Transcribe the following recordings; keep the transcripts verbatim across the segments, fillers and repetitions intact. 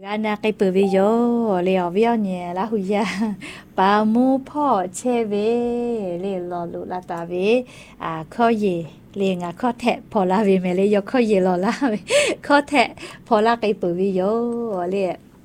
Gana kai pu vi yo le ovio nye la hu ya pa mu pho che ve le lo lu la ta ve a kho ye le nga kho the pho la ve me le yo kho ye lo la kho the pho la kai pu vi yo le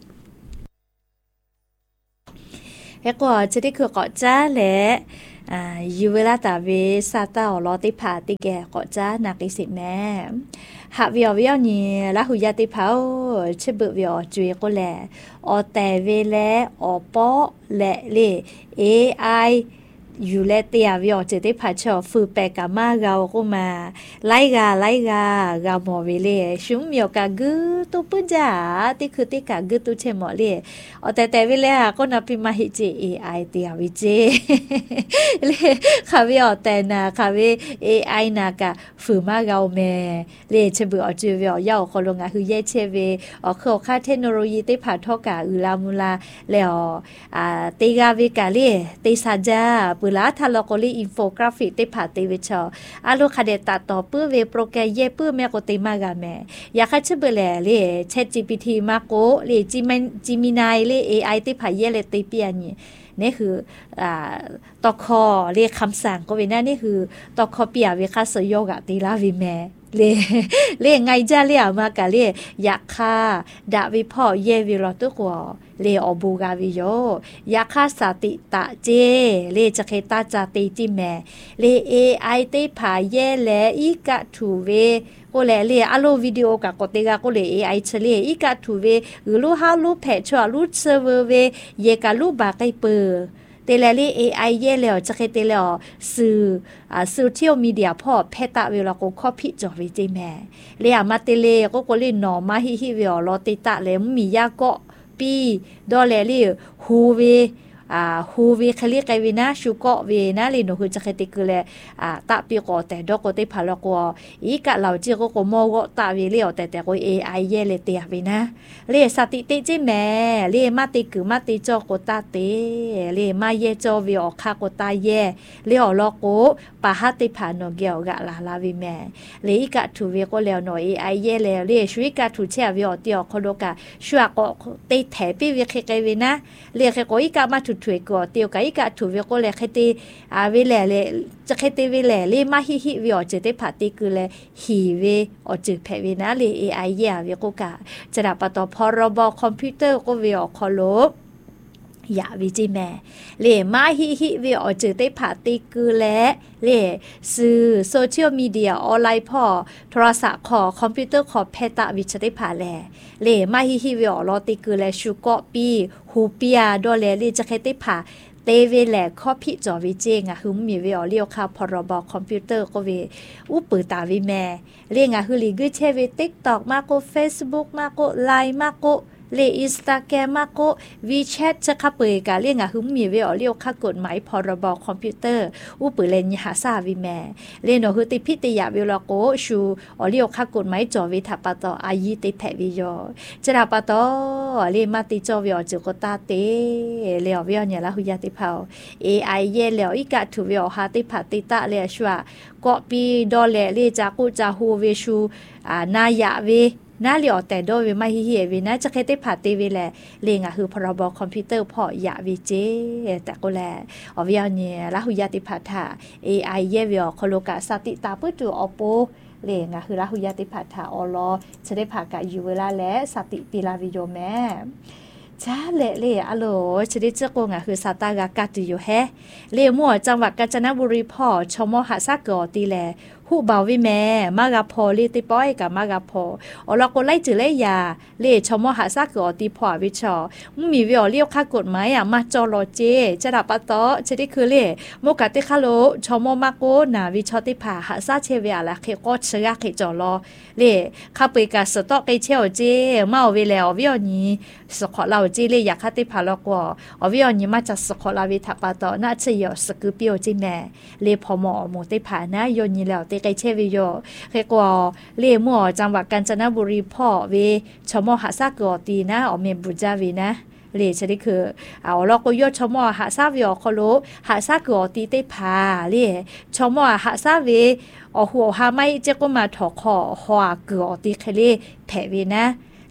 he ko che de ko ko cha leอ่ายูเวลาตาเวซาตาอลอติพาติแกก็จ้านักอิสิแม่หาวิอวิอนี่ละหุยาติพาชบึวิอจุยก็แลออแต่เวแลออปอแลเล เอ ไอ อยู่และเตียวิอจะได้พาชอฟืแปกามาเราก็มาไล่กาไล่กาเราหมอเวเลชุมเมียวกากือตุปุจ้าที่คือที่กากือตุเชหมอเลอแต่แต่เวลาก็นับพิมาฮิจิ เอ ไอ เตียวิเจเลคาวิอแต่นาคาวิ เอ ไอ นากาฝืมาเราแม่เลเชบืออจูวิอยาคนลงอ่ะคือเยเชเวอเคอค่าเทคโนโลยีที่ผ่านทอกาอุลามุลาแล้วอ่าติกาวิกาเลติซาจาปุลาทาลอกอลีอินโฟกราฟิกที่ผ่านติวิชออาลูคาเดตาต่อปื้อเวโปรแกรมเย่ปื้อแม่ก็ติมากาแม่อยากให้เชบือแลเลแชท จี พี ที มาโกเลจิมินจิมินายเล เอ ไอ ที่ผ่านเย่เลติเปียนี่นี่คืออ่าตอคอเรียกคำสั่งก็เป็นนั่นนี่คือตอคอเปียวิคาสโยกะตีลาวิแม่เลเลไงจ้าเลอามากะเลอยากค่าดาวิพ่อเยวิรอตุกัวเลอบูกาวิโยอยากค่าสติตะเจเลจะเคตาจาติจิแม่เล เอ ไอ ติผาเยแลอีกะทูเวก็แลเลอะโลวิดีโอกะกติกาก็เล เอ ไอ เฉลอีกะทูเวหรือลูฮาลูแพชัวลูเซอร์เวเวเยกะลูบาไกเปอเตเลลี เอ ไอ เย่แล้วจะเคเตเลสื่ออ่าโซเชียลมีเดียพ่อเพตะเวลาก็คอพิจอวิจิแม่เลอะมาเตเลก็ก็เลยหนอมาฮิฮิเวลอติตะเลมียาก็ปีดอเลลีฮูเวอ่าฮูเวคลีไกวินะชูก็เวนะลีโนคือจะเคติกเลอ่าตะปีก็แต่ดอกก็ติพาลก็อีกะเหล่าจิก็ก็มอก็ตะเวเลอแต่แต่ก็ เอ ไอ เย่เลเตียวินะเลสติติจิแม่เลมาติคือมาติจอก็ตาเตเลมาเยจอวิออกคาก็ตาเยเลอลอโกปะหะติพานเกียวกะลาลาวิแม่เลอีกะทูเวก็แล้วหน่อย เอ ไอ เย่แล้วเลชุยกะทูเชวิอเตียคโลกะชัวก็ติแถปีเวเคไกวินะเลเคก็อีกะมาถุถวยก็เตียวกะอีกะทูเวก็เลเคติอาเวแลเลจะเคติเวแลเลมาฮิฮิวิอจะได้พาติคือเลฮีเวอจือแพวินะเล เอ ไอ เย่เวก็กะจะดับปะตอพรบคอมพิวเตอร์ก็วิอคอโลอย่าวิจิแม่เลมาฮิฮิวิอจือได้พาติคือเลเลสื่อโซเชียลมีเดียออนไลน์พอโทรศัพท์ขอคอมพิวเตอร์ขอเพตะวิจะได้พาแลเลมาฮิฮิวิอลอติคือเลชูก็ปีฮูเปียดอเลเลจะเคได้พาเตเวแลข้อพิจอวิเจงอ่ะคือมีวิอเลียวค่ะพรบคอมพิวเตอร์ก็เวอุปตาวิแม่เรียงอ่ะคือลีกึเชเว TikTok มากก็ Facebook มากก็ ไลน์ มากก็เล Instagram มากก็ WeChat จะค่ะเปิดกะเรียงอ่ะคือมีวิอเลียวค่ะกฎหมายพรบคอมพิวเตอร์อุปเลนยหาซาวิแม่เรียนคือติพิติยาวิลโกชูอเลียวค่ะกฎหมายจอวิทัปตออายิติแพวิโยจะดับปตอเรียมาติจอวิอจุกตาเตเลอวิอเนี่ยละหุยาติเผา เอ ไอ เย่แล้วอีกะทูวิอหาติผาติตะเลชัวก็ปีดอเลเลจากุจาฮูเวชูอ่านายะเวน่าเหลียวแต่โดยไม่เหี้ยวินะจะเคยได้ผ่าตีวิแลเลงอ่ะคือพรบคอมพิวเตอร์พออย่าวิเจแต่ก็แลอวิอเนี่ยละหุยาติพัฒนา เอ ไอ เยวิอคโลกะสติตาปื้อตัวอโปเลงอ่ะคือละหุยาติพัฒนาอลอจะได้ผ่ากะอยู่เวลาและสติติลาวิโยแม่จ้าเละเละอะโหลชนิดเจ้ากงอ่ะคือซาตากากาติอยู่แฮเลมั่วจังหวัดกาญจนบุรีพ่อชมหาซากอตีแลฮู้บ่าววิแม่มากะพอลิติป้อยกับมากะพออลอก็ไล่จือไล่ยาเลชมหาซากอตีพ่อวิชอมึมีวิอเลียวค่ากฎหมายอ่ะมาจอรอเจจะดับปะตอชนิดคือเลโมกะติคาโลชมมาโกนาวิชอติผาหาซาเชเวียละเคก็เชยะเคจอรอเลข้าไปกะสตอกไกเชลเจมาเอาเวแล้ววิอนี้สขอเราจีเลยอยากให้ติพาลกว่าอวิอนี้มาจากสขอลาวิทัปตอน่าเชียวสกุปิโอจิแม่เลพอหมอหมูติผานะโยนี้แล้วติไกเชวิโยเฮกว่าเลมั่วจังหวัดกาญจนบุรีพ่อเวชมหาซากอตีนะอเมบุจาวีนะเลชนิดคือเอาเราก็ยอดชมหาซาวิอคโลหาซากอตีติผาเลชมหาซาเวอหัวหาไม่เจ้าก็มาถอคอหัวกอตีเคเลแผวีนะ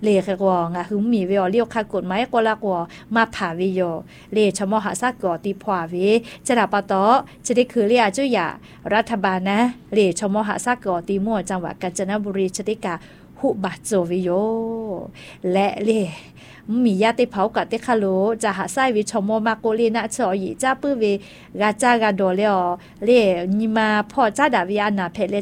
လေခေကောငါဟုမီဝေလျောခတ်ကုတ်မိုင်ကောလာကောမဖာဝီယောလေချမောဟာဆတ်ကောတီဖွာဝေကျရပါတော့ချတိခူလျာကျွရรัฐบาลนะလေချမောဟာဆတ်ကောတီမောจังหวัดกาญจนบุรีชติกาหุบาโจวิโยและလေมียาติเผากัดติคาโลจะหาไซวิชโมมาโกลีนะชอยีจ้าปื้อเวกาจากาโดเลอเลนิมาพ่อจ้าดาวิอานาเพเล